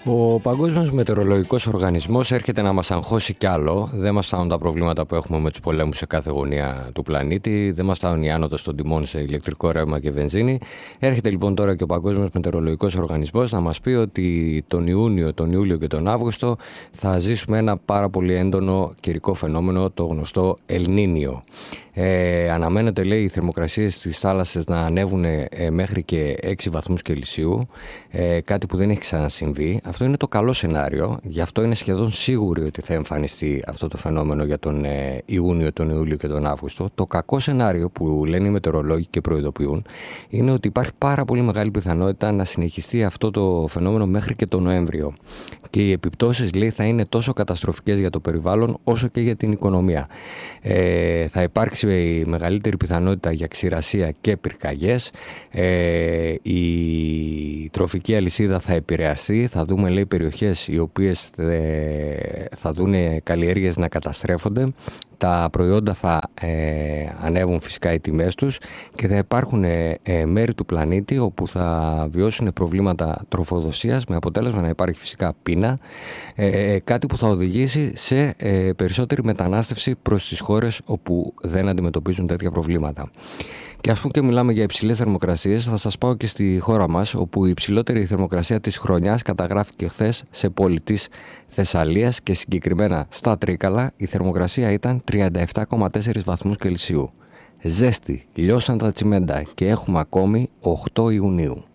Ο Παγκόσμιος Μετεωρολογικός Οργανισμός έρχεται να μας αγχώσει κι άλλο. Δεν μας φτάνουν τα προβλήματα που έχουμε με τους πολέμους σε κάθε γωνία του πλανήτη. Δεν μας φτάνουν οι άνοδος των τιμών σε ηλεκτρικό ρεύμα και βενζίνη. Έρχεται λοιπόν τώρα και ο Παγκόσμιος Μετεωρολογικός Οργανισμός να μας πει ότι τον Ιούνιο, τον Ιούλιο και τον Αύγουστο θα ζήσουμε ένα πάρα πολύ έντονο καιρικό φαινόμενο, το γνωστό Ελνίνιο. Αναμένεται, λέει, οι θερμοκρασίες στις θάλασσες να ανέβουν μέχρι και 6 βαθμούς Κελσίου, κάτι που δεν έχει ξανασυμβεί. Αυτό είναι το καλό σενάριο, γι' αυτό είναι σχεδόν σίγουροι ότι θα εμφανιστεί αυτό το φαινόμενο για τον Ιούνιο, τον Ιούλιο και τον Αύγουστο. Το κακό σενάριο που λένε οι μετεωρολόγοι και προειδοποιούν είναι ότι υπάρχει πάρα πολύ μεγάλη πιθανότητα να συνεχιστεί αυτό το φαινόμενο μέχρι και τον Νοέμβριο. Και οι επιπτώσεις, λέει, θα είναι τόσο καταστροφικές για το περιβάλλον όσο και για την οικονομία. Θα υπάρξει η μεγαλύτερη πιθανότητα για ξηρασία και πυρκαγιές. Η τροφική αλυσίδα θα επηρεαστεί. Θα δούμε, λέει, περιοχές οι οποίες θα δουν καλλιέργειες να καταστρέφονται. Τα προϊόντα θα ανέβουν φυσικά οι τιμές τους και θα υπάρχουν μέρη του πλανήτη όπου θα βιώσουν προβλήματα τροφοδοσίας με αποτέλεσμα να υπάρχει φυσικά πείνα, κάτι που θα οδηγήσει σε περισσότερη μετανάστευση προς τις χώρες όπου δεν αντιμετωπίζουν τέτοια προβλήματα. Και αφού και μιλάμε για υψηλές θερμοκρασίες, θα σας πάω και στη χώρα μας, όπου η υψηλότερη θερμοκρασία της χρονιάς καταγράφηκε χθες σε πόλη της Θεσσαλίας και συγκεκριμένα στα Τρίκαλα η θερμοκρασία ήταν 37,4 βαθμούς Κελσίου. Ζέστη, λιώσαν τα τσιμέντα και έχουμε ακόμη 8 Ιουνίου.